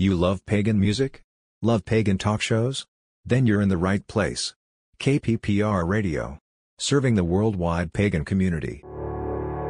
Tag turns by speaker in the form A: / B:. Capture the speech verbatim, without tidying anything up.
A: You love pagan music? Love pagan talk shows? Then you're in the right place. K P P R Radio. Serving the worldwide pagan community.